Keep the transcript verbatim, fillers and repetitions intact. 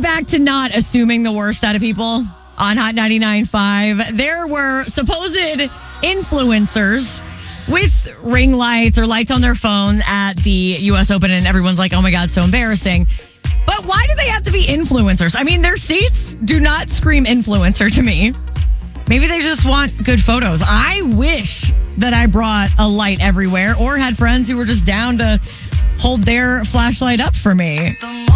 back to not assuming the worst out of people on Hot ninety-nine point five. There were supposed influencers with ring lights or lights on their phone at the U S Open, and everyone's like, oh my God, so embarrassing. But why do they have to be influencers? I mean, their seats do not scream influencer to me. Maybe they just want good photos. I wish that I brought a light everywhere or had friends who were just down to hold their flashlight up for me.